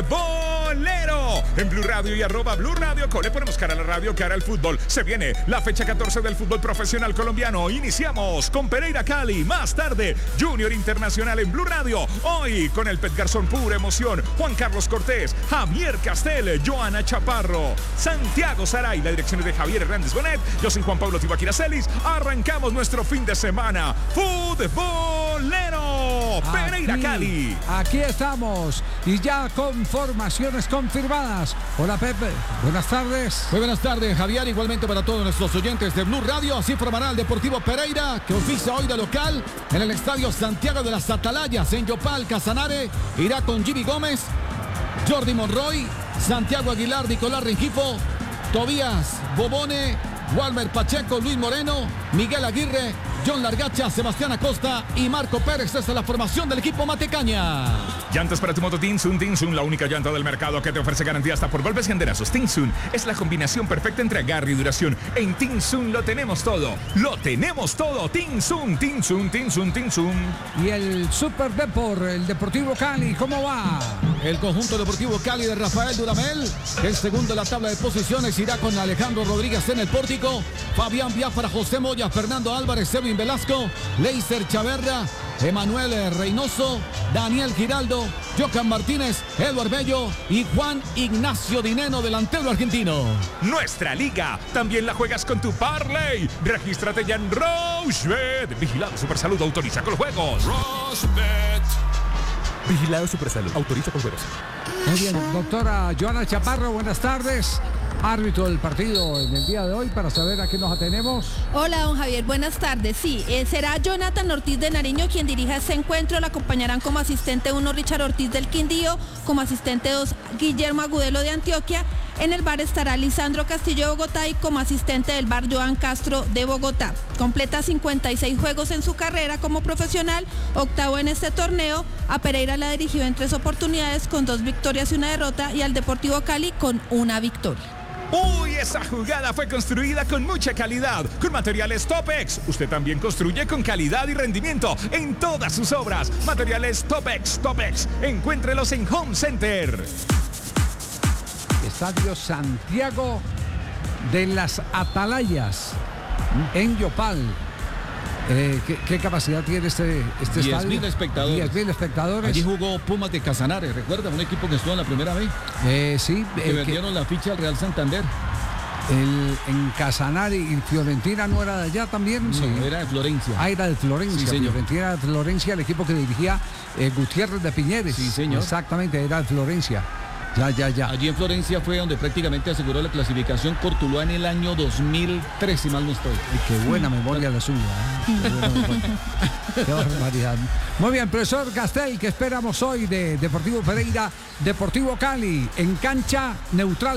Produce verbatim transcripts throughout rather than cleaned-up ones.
Futbolero. En Blue Radio y arroba Blue Radio Co le ponemos cara a la radio, cara al fútbol. Se viene la fecha catorce del fútbol profesional colombiano. Iniciamos con Pereira Cali. Más tarde, Junior Internacional en Blue Radio. Hoy con el Pet Garzón, pura emoción. Juan Carlos Cortés, Javier Castel, Joana Chaparro, Santiago Saray. La dirección es de Javier Hernández Bonet. Yo soy Juan Pablo Tibaquira Celis. Arrancamos nuestro fin de semana futbolero. Pereira aquí, Cali. Aquí estamos y ya con formaciones confirmadas. Hola Pepe, buenas tardes. Muy buenas tardes, Javier, igualmente para todos nuestros oyentes de Blue Radio. Así formará el Deportivo Pereira, que oficia hoy de local en el Estadio Santiago de las Atalayas en Yopal. Casanare irá con Jimmy Gómez, Jordi Monroy, Santiago Aguilar, Nicolás Rengifo, Tobías Bobone, Walmer Pacheco, Luis Moreno, Miguel Aguirre, John Largacha, Sebastián Acosta y Marco Pérez. Esta es la formación del equipo Matecaña. Llantas para tu moto Tinsun. Tinsun, la única llanta del mercado que te ofrece garantía hasta por golpes y enderazos. Tinsun es la combinación perfecta entre agarre y duración. En Tinsun lo tenemos todo. Lo tenemos todo. Tinsun, Tinsun, Tinsun, Tinsun. Y el Super Depor, el Deportivo Cali, ¿cómo va? El conjunto Deportivo Cali de Rafael Dudamel, el segundo en la tabla de posiciones, irá con Alejandro Rodríguez en el pórtico, Fabián Biafra, José Moya, Fernando Álvarez, Edwin Velasco, Leiser Chaverra, Emanuel Reynoso, Daniel Giraldo, Jocan Martínez, Eduard Bello y Juan Ignacio Dineno, delantero argentino. Nuestra liga también la juegas con tu Parley. Regístrate ya en Rochebet. Vigilado Supersalud, autoriza con juegos. Rochebet. Vigilado Supersalud, autoriza con juegos. Muy bien, doctora Joana Chaparro, buenas tardes. Árbitro del partido en el día de hoy para saber a qué nos atenemos. Hola, don Javier, buenas tardes. Sí, eh, será Jonathan Ortiz de Nariño quien dirija este encuentro. Le acompañarán como asistente uno Richard Ortiz del Quindío, como asistente dos Guillermo Agudelo de Antioquia. En el bar estará Lisandro Castillo de Bogotá y como asistente del bar Joan Castro de Bogotá. Completa cincuenta y seis juegos en su carrera como profesional, octavo en este torneo. A Pereira la dirigió en tres oportunidades con dos victorias y una derrota y al Deportivo Cali con una victoria. Uy, esa jugada fue construida con mucha calidad, con materiales Topex. Usted también construye con calidad y rendimiento en todas sus obras. Materiales Topex, Topex. Encuéntrelos en Home Center. Estadio Santiago de las Atalayas en Yopal. Eh, ¿qué, ¿Qué capacidad tiene este, este estadio? diez mil espectadores. diez mil espectadores. Allí jugó Pumas de Casanare, ¿recuerda? Un equipo que estuvo en la primera vez. Eh, sí. Que eh, vendieron que, la ficha al Real Santander. El, en Casanare y Fiorentina no era de allá también. No, sí. era de Florencia. Ah, era de Florencia. Sí, señor. Fiorentina de Florencia, el equipo que dirigía eh, Gutiérrez de Piñeres. Sí, señor. Exactamente, era de Florencia. Ya, ya, ya. Allí en Florencia fue donde prácticamente aseguró la clasificación Cortuluá en el año dos mil tres, si mal no estoy. Y qué buena memoria la suya. ¿eh? Qué buena memoria. Qué barbaridad. Muy bien, profesor Castel, ¿qué esperamos hoy de Deportivo Pereira, Deportivo Cali, en cancha neutral?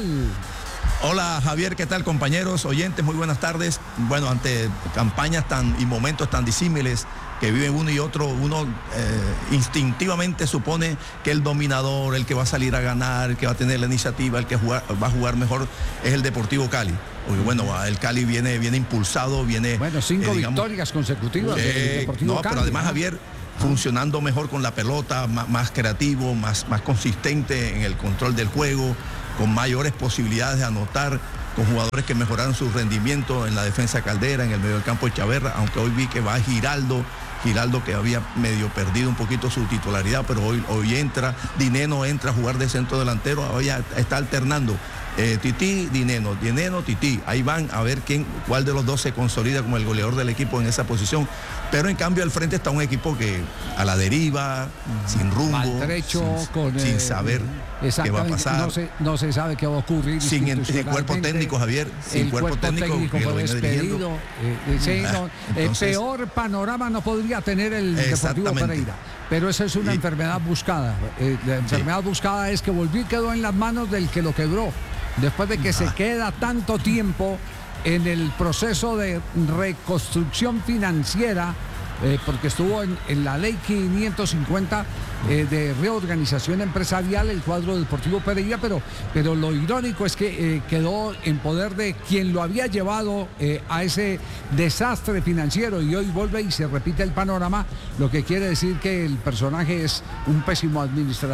Hola Javier, ¿qué tal compañeros, oyentes? Muy buenas tardes. Bueno, ante campañas tan y momentos tan disímiles que viven uno y otro, uno eh, instintivamente supone que el dominador, el que va a salir a ganar, el que va a tener la iniciativa, el que jugar, va a jugar mejor es el Deportivo Cali. Porque, bueno, el Cali viene, viene impulsado, viene... Bueno, cinco eh, digamos, victorias consecutivas eh, del Deportivo no, Cali. Pero además, ¿no? Javier, funcionando mejor con la pelota, más, más creativo, más, más consistente en el control del juego, con mayores posibilidades de anotar, con jugadores que mejoraron su rendimiento en la defensa Caldera, en el medio del campo de Chaverra, aunque hoy vi que va Giraldo, Giraldo que había medio perdido un poquito su titularidad, pero hoy, hoy entra, Dineno entra a jugar de centro delantero, hoy está alternando. Eh, Tití, Dineno, Dineno, Tití, ahí van a ver quién, cuál de los dos se consolida como el goleador del equipo en esa posición, pero en cambio al frente está un equipo que a la deriva, mm. sin rumbo, maltrecho, sin, con, sin eh, saber qué va a pasar, no se, no se sabe qué va a ocurrir, sin el, el cuerpo técnico, Javier, sin el cuerpo, cuerpo técnico, técnico que fue despedido, eh, eh, sí, ah, no, entonces, el peor panorama no podría tener el Deportivo Pereira, pero esa es una y, enfermedad buscada, eh, la enfermedad sí. buscada es que volvió y quedó en las manos del que lo quebró. Después de que ah. se queda tanto tiempo en el proceso de reconstrucción financiera, eh, porque estuvo en, en la ley quinientos cincuenta eh, de reorganización empresarial, el cuadro Deportivo Pereira, pero, pero lo irónico es que eh, quedó en poder de quien lo había llevado eh, a ese desastre financiero y hoy vuelve y se repite el panorama, lo que quiere decir que el personaje es un pésimo administrador.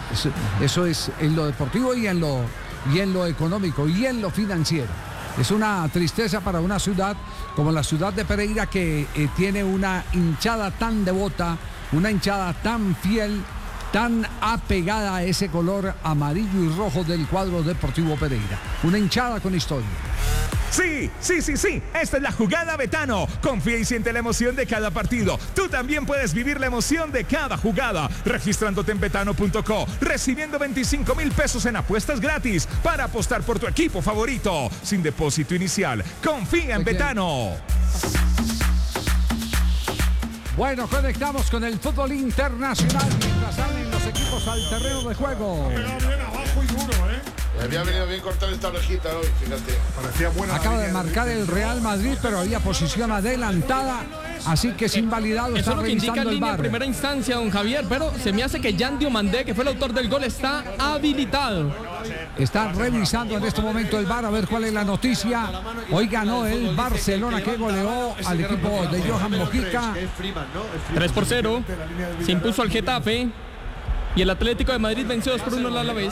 Eso, eso es en lo deportivo y en lo, y en lo económico y en lo financiero. Es una tristeza para una ciudad como la ciudad de Pereira, que eh, tiene una hinchada tan devota, una hinchada tan fiel, tan apegada a ese color amarillo y rojo del cuadro Deportivo Pereira. Una hinchada con historia. Sí, sí, sí, sí. Esta es la jugada Betano. Confía y siente la emoción de cada partido. Tú también puedes vivir la emoción de cada jugada registrándote en betano punto co, recibiendo veinticinco mil pesos en apuestas gratis para apostar por tu equipo favorito sin depósito inicial. Confía en Betano. Bueno, conectamos con el fútbol internacional mientras salen los equipos al terreno de juego. Bien abajo y duro, ¿eh? Me había venido bien cortar esta orejita hoy, fíjate. Parecía buena. Acaba de marcar el Real Madrid, pero había posición adelantada, así que es invalidado. Eso Está es lo que indica en revisando el línea en V A R. primera instancia, don Javier, pero se me hace que Jan Diomandé, que fue el autor del gol, está habilitado. Está revisando en este momento el V A R a ver cuál es la noticia. Hoy ganó el Barcelona, que goleó al equipo de Johan Mojica. tres por cero. Se impuso al Getafe. Y el Atlético de Madrid venció dos por uno al Alavés.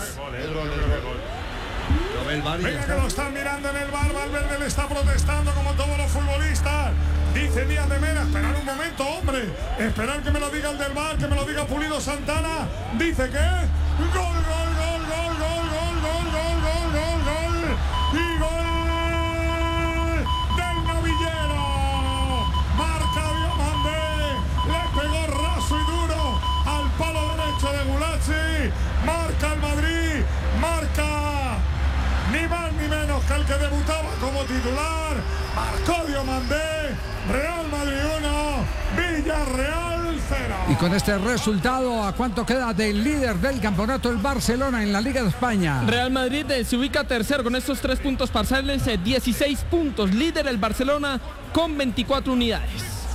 Venga, que lo están mirando en el bar. Valverde le está protestando como todos los futbolistas. Dice Díaz de Mera, esperar un momento, hombre. Esperar que me lo diga el del bar, que me lo diga Pulido Santana. Dice que gol, gol, gol, gol, gol, gol, gol, gol, gol, gol, gol. Y gol del novillero. Marca Diomandé. Le pegó raso y duro al palo derecho de Gulacsi. Marca el Madrid. Marca ni más ni menos que el que debutaba como titular. Marcó Diomandé. Real Madrid uno, Villarreal cero. Y con este resultado, ¿a cuánto queda del líder del campeonato el Barcelona en la Liga de España? Real Madrid eh, se ubica tercero con estos tres puntos parciales, eh, dieciséis puntos. Líder el Barcelona con veinticuatro unidades.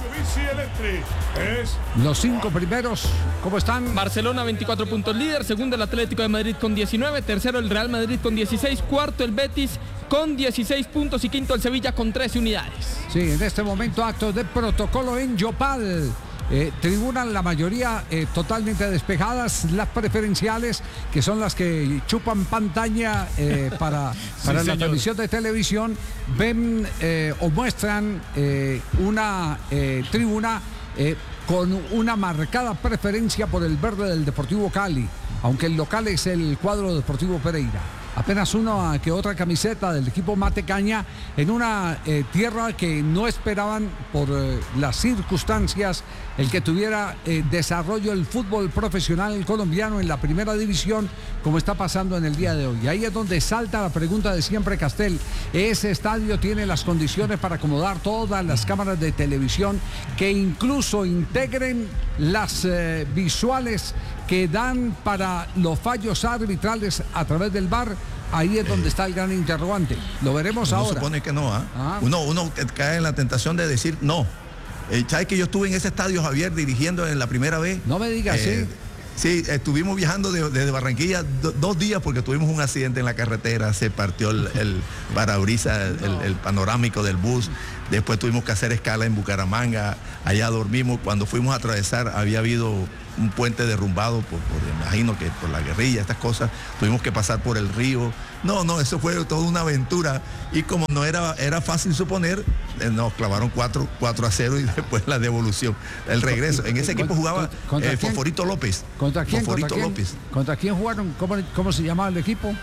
Es Los cinco primeros, ¿cómo están? Barcelona veinticuatro puntos líder, segundo el Atlético de Madrid con diecinueve, tercero el Real Madrid con dieciséis, cuarto el Betis con dieciséis puntos y quinto el Sevilla con trece unidades. Sí, en este momento actos de protocolo en Yopal. Eh, tribunan la mayoría eh, totalmente despejadas, las preferenciales, que son las que chupan pantalla eh, para, para Sí, la señor. transmisión de televisión, ven eh, o muestran eh, una eh, tribuna eh, con una marcada preferencia por el verde del Deportivo Cali, aunque el local es el cuadro Deportivo Pereira. Apenas una que otra camiseta del equipo Matecaña en una eh, tierra que no esperaban por eh, las circunstancias el que tuviera eh, desarrollo el fútbol profesional colombiano en la primera división, como está pasando en el día de hoy. Y ahí es donde salta la pregunta de siempre, Castel. ¿Ese estadio tiene las condiciones para acomodar todas las cámaras de televisión que incluso integren las eh, visuales que dan para los fallos arbitrales a través del V A R? Ahí es donde está el gran interrogante. Lo veremos Uno ahora. supone que no, ¿ah? Ah. Uno, uno cae en la tentación de decir no. Eh, ¿Sabes que yo estuve en ese estadio, Javier, dirigiendo en la primera vez? No me digas, Eh, Sí, estuvimos viajando de- desde Barranquilla do- dos días porque tuvimos un accidente en la carretera, se partió el, el parabrisas, el, el panorámico del bus, después tuvimos que hacer escala en Bucaramanga, allá dormimos, cuando fuimos a atravesar había habido un puente derrumbado, por, por, imagino que por la guerrilla, estas cosas, tuvimos que pasar por el río, no, no, eso fue toda una aventura y como no era, era fácil suponer, eh, nos clavaron cuatro a cero y después la devolución, el regreso, en ese equipo jugaba ¿Contra eh, quién? Fosforito López. ¿Contra quién? Fosforito ¿Contra quién? López. ¿Contra quién jugaron? ¿Cómo, cómo se llamaba el equipo?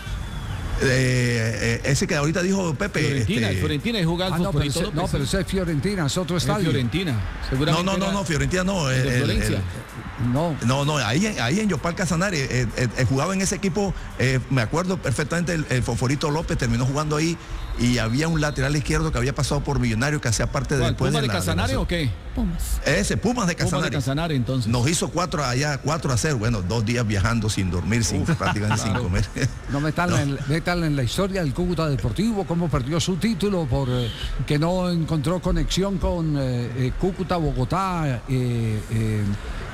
Eh, eh, ese que ahorita dijo Pepe. Fiorentina, este, el Fiorentina y jugar Ah, al no, pero Fosforito ese, López. no, pero ese es Fiorentina, es otro Es estadio. Fiorentina. no, Seguramente no, no, era no, Fiorentina no. el el- de el- Florencia. el- No. No, no, ahí, en- ahí en Yopal Casanare, eh, eh, eh, jugaba en ese equipo, eh, me acuerdo perfectamente, el, el Fosforito López terminó jugando ahí y había un lateral izquierdo que había pasado por Millonario que hacía parte ¿Cuál, después ¿Puma de la- Casanare la- o qué? Pumas. Ese, Pumas de Puma de Casanare. Casanare, entonces. Nos hizo cuatro allá, cuatro a cero, bueno, dos días viajando sin dormir, sin prácticamente sin comer. No metan, No. En, metan en la historia del Cúcuta Deportivo, cómo perdió su título por eh, que no encontró conexión con eh, eh, Cúcuta, Bogotá, eh, eh,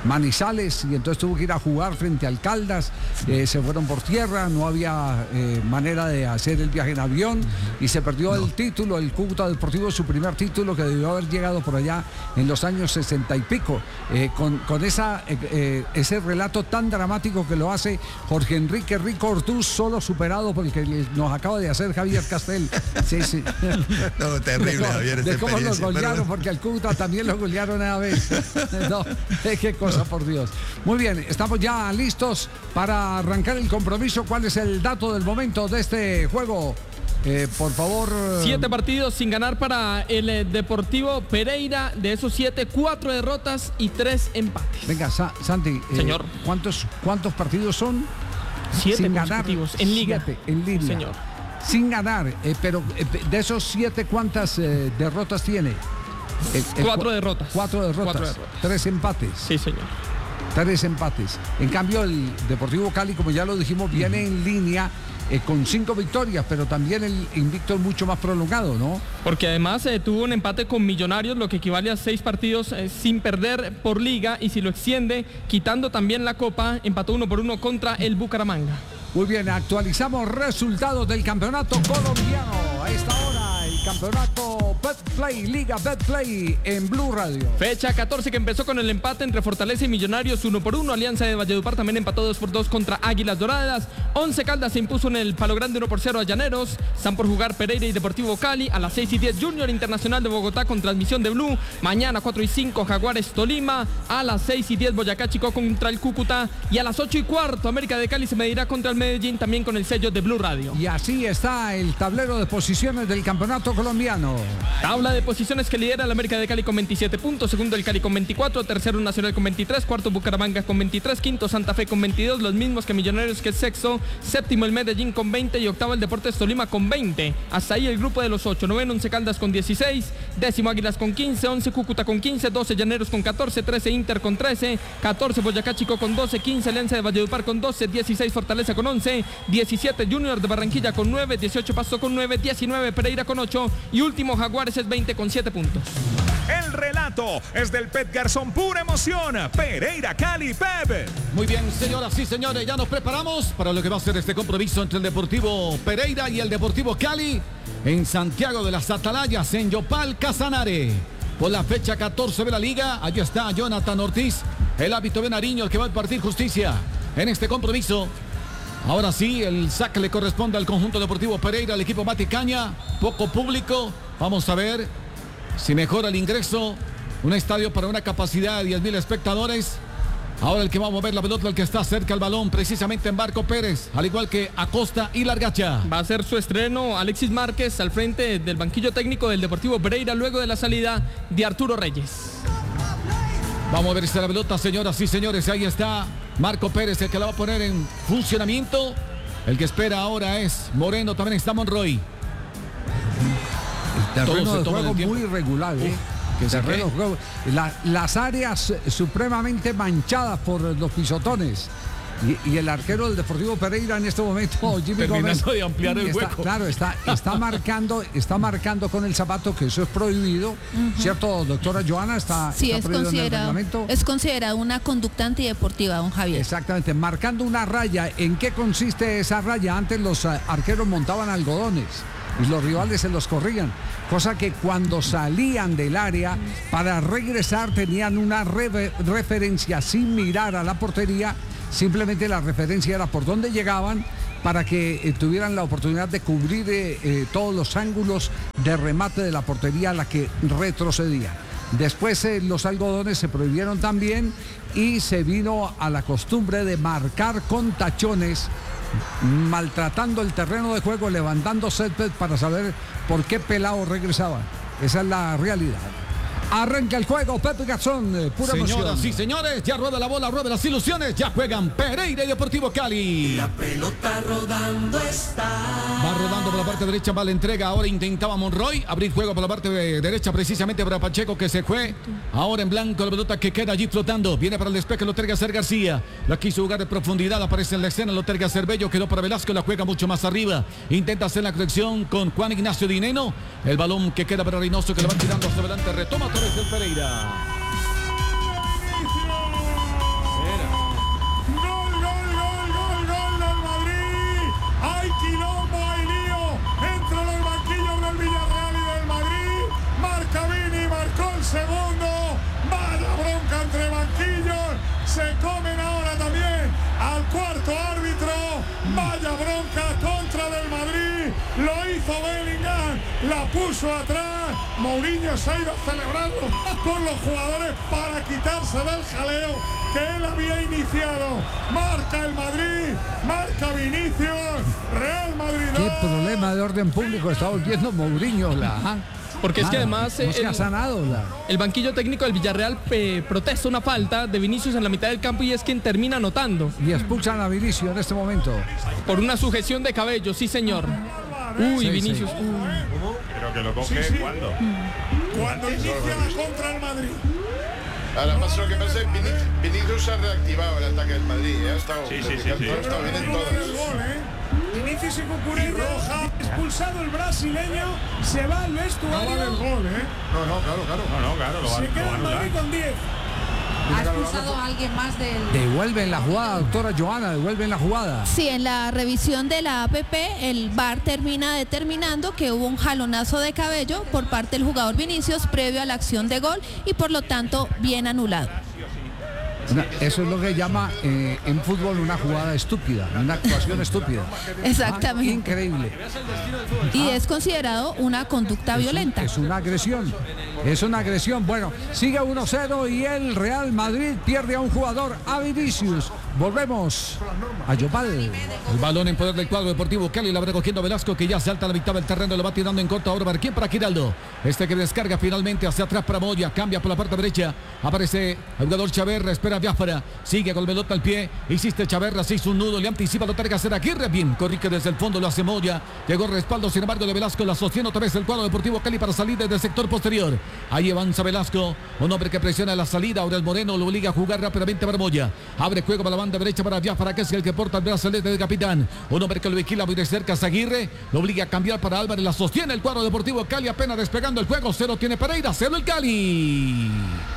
Manizales, y entonces tuvo que ir a jugar frente al Caldas. Eh, se fueron por tierra, no había eh, manera de hacer el viaje en avión y se perdió no. el título, el Cúcuta Deportivo, su primer título, que debió haber llegado por allá en los años sesenta y pico, eh, con, con esa, eh, eh, ese relato tan dramático que lo hace Jorge Enrique Rico Ortús, solo superado por el que nos acaba de hacer Javier Castel. Sí, sí. No, terrible, de, Javier. De cómo los golearon, pero... porque al Cúcuta también lo golearon una vez. No, qué cosa, por Dios. Muy bien, estamos ya listos para arrancar el compromiso. ¿Cuál es el dato del momento de este juego? Eh, por favor. Siete partidos sin ganar para el eh, Deportivo Pereira. De esos siete, cuatro derrotas y tres empates. Venga, Sa Santi. Eh, Señor. ¿cuántos, ¿Cuántos partidos son? Siete sin ganar en liga. Siete, en línea. Señor. Sin ganar. Eh, pero eh, de esos siete, ¿cuántas eh, derrotas tiene? El, el, cuatro, derrotas. cuatro derrotas. Cuatro derrotas. Tres empates. Sí, señor. Tres empates. En cambio, el Deportivo Cali, como ya lo dijimos, viene uh-huh. en línea eh, con cinco victorias, pero también el invicto es mucho más prolongado, ¿no? Porque además eh, tuvo un empate con Millonarios, lo que equivale a seis partidos eh, sin perder por liga, y si lo extiende, quitando también la Copa, empató uno por uno contra el Bucaramanga. Muy bien, actualizamos resultados del campeonato colombiano. A esta hora, el campeonato Betplay, Liga Betplay en Blue Radio. Fecha catorce, que empezó con el empate entre Fortaleza y Millonarios uno por uno. Alianza de Valledupar también empató dos por dos contra Águilas Doradas. Once Caldas se impuso en el Palo Grande uno por cero a Llaneros. Están por jugar Pereira y Deportivo Cali. A las seis y diez, Junior Internacional de Bogotá con transmisión de Blue. Mañana cuatro y cinco, Jaguares Tolima. A las seis y diez, Boyacá Chico contra el Cúcuta. Y a las ocho y cuarto, América de Cali se medirá contra el Medellín, también con el sello de Blue Radio. Y así está el tablero de posiciones del campeonato colombiano. Tabla de posiciones que lidera el América de Cali con veintisiete puntos, segundo el Cali con veinticuatro, tercero Nacional con veintitrés, cuarto Bucaramanga con veintitrés, quinto Santa Fe con veintidós, los mismos que Millonarios, que es sexto, séptimo el Medellín con veinte y octavo el Deportes Tolima con veinte. Hasta ahí el grupo de los ocho, noveno Once Caldas con dieciséis, décimo Águilas con quince, once Cúcuta con quince, doce Llaneros con catorce, trece Inter con trece, catorce Boyacá Chico con doce, quince Alianza de Valledupar con doce, dieciséis Fortaleza con once, diecisiete Junior de Barranquilla con nueve, dieciocho Pasto con nueve, diecinueve Pereira con ocho y último Jaguares es veinte con siete puntos. El relato es del Pep Garzón, pura emoción. Pereira, Cali, Pep. Muy bien, señoras y señores, ya nos preparamos para lo que va a ser este compromiso entre el Deportivo Pereira y el Deportivo Cali en Santiago de las Atalayas, en Yopal, Casanare. Por la fecha catorce de la liga, allí está Jonathan Ortiz, el hábito de Nariño, el que va a impartir justicia en este compromiso. Ahora sí, el saque le corresponde al conjunto Deportivo Pereira, al equipo Maticaña, poco público. Vamos a ver si mejora el ingreso. Un estadio para una capacidad de diez mil espectadores. Ahora el que va a mover la pelota, el que está cerca al balón, precisamente en Marco Pérez, al igual que Acosta y Largacha. Va a ser su estreno Alexis Márquez al frente del banquillo técnico del Deportivo Pereira, luego de la salida de Arturo Reyes. Vamos a ver esta la pelota, señoras y señores. Ahí está Marco Pérez, el que la va a poner en funcionamiento. El que espera ahora es Moreno, también está Monroy. El terreno de juego muy irregular, ¿eh? Que terreno juego, la, las áreas supremamente manchadas por los pisotones. Y, y el arquero del Deportivo Pereira en este momento, Jimmy Gómez, de ampliar el está, hueco. Claro, está, está marcando, está marcando con el zapato, que eso es prohibido, uh-huh. ¿Cierto, doctora Joana? Está, sí, está es prohibido considerado, en el reglamento. Es considerado una conducta antideportiva, don Javier. Exactamente, marcando una raya. ¿En qué consiste esa raya? Antes los uh, arqueros montaban algodones y los rivales se los corrían, cosa que cuando salían del área para regresar tenían una re- referencia sin mirar a la portería. Simplemente la referencia era por dónde llegaban para que eh, tuvieran la oportunidad de cubrir eh, eh, todos los ángulos de remate de la portería a la que retrocedía. Después eh, los algodones se prohibieron también y se vino a la costumbre de marcar con tachones, maltratando el terreno de juego, levantando césped para saber por qué pelado regresaba. Esa es la realidad. Arranca el juego, Pepe Garzón, pura emoción. Señoras y señores, ya rueda la bola, rueda las ilusiones, ya juegan Pereira y Deportivo Cali. La pelota rodando está. Va rodando por la parte derecha, va la entrega, ahora intentaba Monroy abrir juego por la parte de derecha precisamente para Pacheco, que se fue. Ahora en blanco la pelota que queda allí flotando, viene para el despeje, lo terga Ser García. La quiso jugar de profundidad, aparece en la escena, lo terga Cervello, quedó para Velasco, la juega mucho más arriba. Intenta hacer la conexión con Juan Ignacio Dineno. El balón que queda para Reynoso, que lo va tirando hacia adelante, retoma Torres del Pereira. hizo Bellingham, la puso atrás. Mourinho se ha ido celebrando con los jugadores para quitarse del jaleo que él había iniciado. Marca el Madrid, marca Vinicius, Real Madrid. ¿Qué problema de orden público está volviendo Mourinho? La, Porque es que además no se el, ha sanado, la. el banquillo técnico del Villarreal eh, protesta una falta de Vinicius en la mitad del campo y es quien termina anotando. Y expulsan a Vinicius en este momento. Por una sujeción de cabello, sí señor. Uy, Sí, Vinicius. sí. Uy. Pero que lo coge Sí, sí. cuando. Cuando inicia la contra el Madrid. Ahora pasa lo que pasa es que Vinicius, Vinicius se ha reactivado el ataque del Madrid. ¿eh? Ha estado, Sí, sí, sí, sí. ha estado bien en todas. El gol, ¿eh? Vinicius y Cucurella, expulsado el brasileño, se va al No vestuario. vale el gol, ¿eh? No, no, claro, claro. No, no, claro, lo va, Se lo va queda a el anular. Madrid con diez. Ha expulsado a alguien más del... Devuelven la jugada, doctora Joana, devuelven la jugada. Sí, en la revisión de la A P P, el V A R termina determinando que hubo un jalonazo de cabello por parte del jugador Vinicius previo a la acción de gol y por lo tanto bien anulado. Una- eso es lo que llama eh, en fútbol una jugada estúpida, una actuación estúpida. Exactamente. Ah, increíble. Y es considerado una conducta violenta. Es una agresión. Es una agresión. Bueno, sigue uno cero y el Real Madrid pierde a un jugador, a Vinicius. Volvemos a Yopal. El balón en poder del cuadro deportivo Cali, la va recogiendo Velasco, que ya salta a la mitad del terreno, lo va tirando en corto ahora. ¿Para quién? Para Giraldo. Este que descarga finalmente hacia atrás para Moya, cambia por la parte derecha. Aparece el jugador Chaverra, espera Biafara, sigue con el pelota al pie. Hiciste Chaverra, se hizo un nudo, le anticipa, lo tiene que hacer Aguirre. Bien, corrige desde el fondo, lo hace Moya. Llegó el respaldo, sin embargo, de Velasco, la sostiene otra vez el cuadro deportivo Cali para salir desde el sector posterior. Ahí avanza Velasco, un hombre que presiona la salida. Ahora el Moreno lo obliga a jugar rápidamente para Moya. Abre juego para la banda derecha para Biafara, que es el que porta el brazalete de capitán. Un hombre que lo vigila muy de cerca, Aguirre. Lo obliga a cambiar para Álvarez, la sostiene el cuadro deportivo Cali, apenas despegando el juego. Cero tiene Pereira, cero el Cali.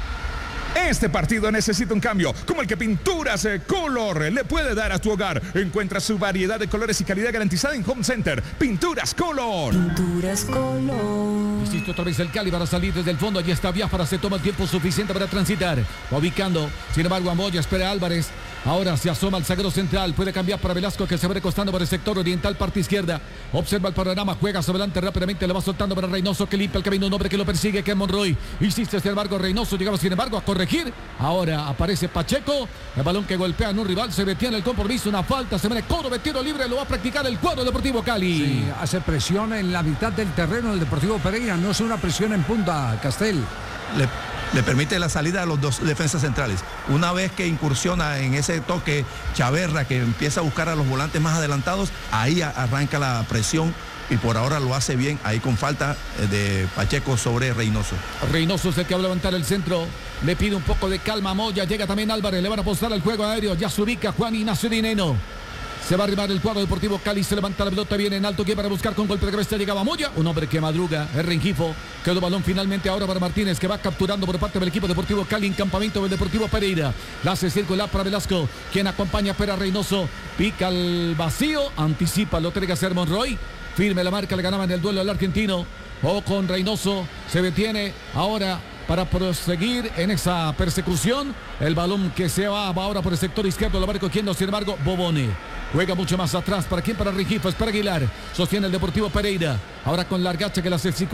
Este partido necesita un cambio, como el que Pinturas eh, Color le puede dar a tu hogar. Encuentra su variedad de colores y calidad garantizada en Home Center. Pinturas Color. Pinturas Color. Insisto otra vez el Cali para salir desde el fondo. Allí está Biafara, se toma el tiempo suficiente para transitar. Va ubicando, sin embargo, a Moya, espera a Álvarez. Ahora se asoma al zaguero central. Puede cambiar para Velasco, que se va recostando por el sector oriental, parte izquierda. Observa el panorama, juega hacia adelante rápidamente. Le va soltando para Reynoso, que limpia el camino. Un hombre que lo persigue, que es Monroy. Insiste, sin embargo, Reynoso llegaba, sin embargo, a corregir. Ahora aparece Pacheco. El balón que golpea en un rival. Se detiene el compromiso. Una falta. Se viene Coro de tiro libre. Lo va a practicar el cuadro Deportivo Cali. Sí, hace presión en la mitad del terreno del Deportivo Pereira. No es una presión en punta, Castel. Le, le permite la salida a los dos defensas centrales. Una vez que incursiona en ese toque Chaverra, que empieza a buscar a los volantes más adelantados, ahí a, arranca la presión y por ahora lo hace bien, ahí con falta de Pacheco sobre Reynoso. Reynoso es el que va a levantar el centro. Le pide un poco de calma a Moya. Llega también Álvarez. Le van a apostar al juego aéreo. Ya se ubica Juan Ignacio Dineno. Se va a arribar el cuadro deportivo Cali. Se levanta la pelota, viene en alto, que para buscar con golpe de cabeza llegaba Moya. Un hombre que madruga, es Rengifo. Quedó balón finalmente ahora para Martínez, que va capturando por parte del equipo deportivo Cali en campamento del Deportivo Pereira. La hace circular para Velasco, quien acompaña a Pera Reynoso. Pica el vacío, anticipa, lo tiene que hacer Monroy. Firme la marca, le ganaba en el duelo al argentino. O con Reynoso, se detiene ahora para proseguir en esa persecución. El balón que se va, va ahora por el sector izquierdo, lo va recogiendo, sin embargo, Bobone. Juega mucho más atrás. ¿Para quién? Para Rengifo, es para Aguilar. Sostiene el Deportivo Pereira. Ahora con Largacha, que la hace